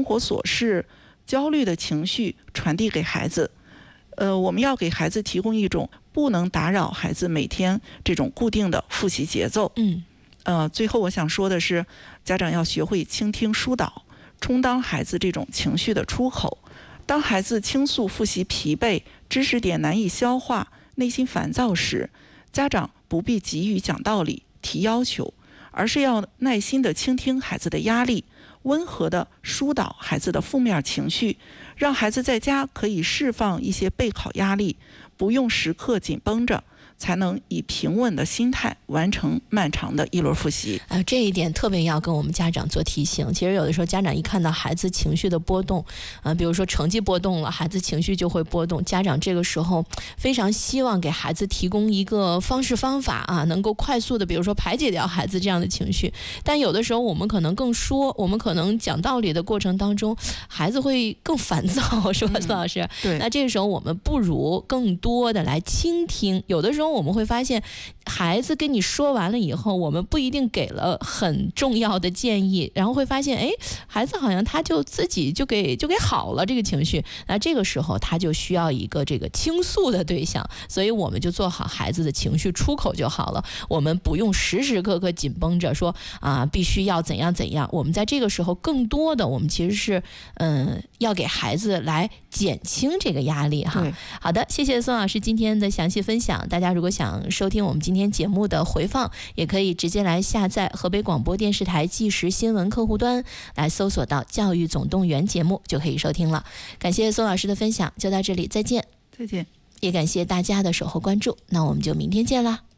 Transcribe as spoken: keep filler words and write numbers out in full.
生活琐事、焦虑的情绪传递给孩子。呃，我们要给孩子提供一种不能打扰孩子每天这种固定的复习节奏。 嗯， 呃，最后我想说的是，家长要学会倾听疏导，充当孩子这种情绪的出口。当孩子倾诉复习疲惫、知识点难以消化、内心烦躁时，家长不必急于讲道理、提要求，而是要耐心地倾听孩子的压力，温和地疏导孩子的负面情绪，让孩子在家可以释放一些备考压力，不用时刻紧绷着，才能以平稳的心态完成漫长的一轮复习。 呃，这一点特别要跟我们家长做提醒。其实有的时候家长一看到孩子情绪的波动，呃，比如说成绩波动了，孩子情绪就会波动。家长这个时候非常希望给孩子提供一个方式方法啊，能够快速的，比如说排解掉孩子这样的情绪。但有的时候我们可能更说，我们可能讲道理的过程当中，孩子会更烦躁，是吧，孙老师？ 嗯，对。 那这个时候我们不如更多的来倾听。有的时候我们会发现，孩子跟你说完了以后，我们不一定给了很重要的建议，然后会发现，哎，孩子好像他就自己就给就给好了这个情绪。那这个时候他就需要一个这个倾诉的对象，所以我们就做好孩子的情绪出口就好了。我们不用时时刻刻紧绷着说啊，必须要怎样怎样。我们在这个时候更多的，我们其实是嗯，要给孩子来减轻这个压力哈。好的，谢谢孙老师今天的详细分享。大家如果想收听我们今天节目的回放，也可以直接来下载河北广播电视台即时新闻客户端，来搜索到教育总动员节目就可以收听了。感谢孙老师的分享，就到这里，再见。 再见。 也感谢大家的守候关注，那我们就明天见啦。